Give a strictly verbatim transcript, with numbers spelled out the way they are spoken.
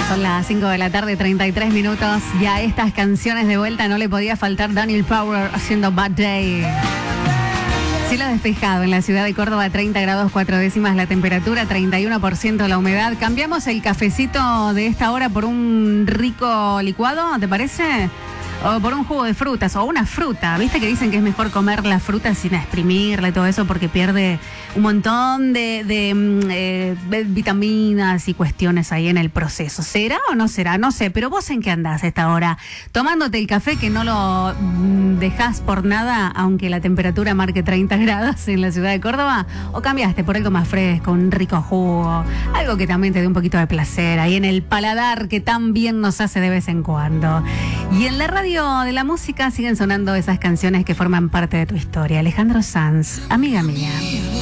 Son las cinco de la tarde, treinta y tres minutos. Y a estas canciones de vuelta no le podía faltar Daniel Power haciendo Bad Day. Cielo despejado en la ciudad de Córdoba, treinta grados cuatro décimas la temperatura, treinta y uno por ciento la humedad. Cambiamos el cafecito de esta hora por un rico licuado, ¿te parece? O por un jugo de frutas o una fruta. ¿Viste que dicen que es mejor comer la fruta sin exprimirla y todo eso porque pierde un montón de, de, eh, vitaminas y cuestiones ahí en el proceso? ¿Será o no será? No sé, pero vos en qué andás a esta hora, tomándote el café que no lo dejás por nada aunque la temperatura marque treinta grados en la ciudad de Córdoba, o cambiaste por algo más fresco, un rico jugo, algo que también te dé un poquito de placer ahí en el paladar que tan bien nos hace de vez en cuando. Y en la radio de la música siguen sonando esas canciones que forman parte de tu historia. Alejandro Sanz, amiga mía.